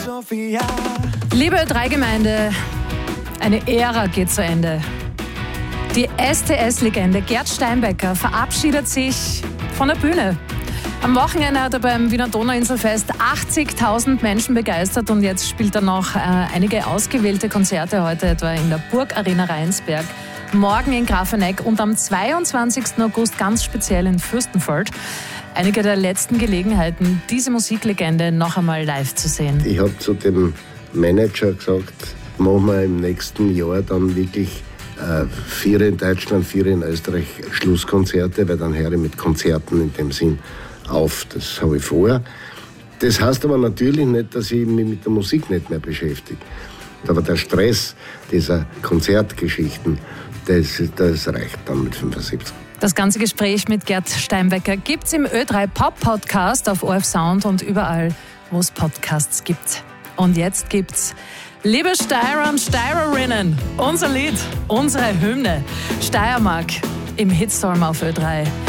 Liebe Ö3-Gemeinde, eine Ära geht zu Ende. Die STS-Legende Gerd Steinbecker verabschiedet sich von der Bühne. Am Wochenende hat er beim Wiener Donauinselfest 80.000 Menschen begeistert und jetzt spielt er noch einige ausgewählte Konzerte, heute etwa in der Burgarena Rheinsberg, morgen in Grafeneck und am 22. August ganz speziell in Fürstenfeld. Einige der letzten Gelegenheiten, diese Musiklegende noch einmal live zu sehen. Ich habe zu dem Manager gesagt, machen wir im nächsten Jahr dann wirklich 4 in Deutschland, 4 in Österreich Schlusskonzerte, weil dann höre ich mit Konzerten in dem Sinn auf. Das habe ich vor. Das heißt aber natürlich nicht, dass ich mich mit der Musik nicht mehr beschäftige. Aber der Stress dieser Konzertgeschichten, das reicht dann mit 75. Das ganze Gespräch mit Gerd Steinbecker gibt's im Ö3 Pop Podcast auf ORF Sound und überall, wo es Podcasts gibt. Und jetzt gibt's liebe Steirer und Steirerinnen, unser Lied, unsere Hymne, Steiermark im Hitstorm auf Ö3.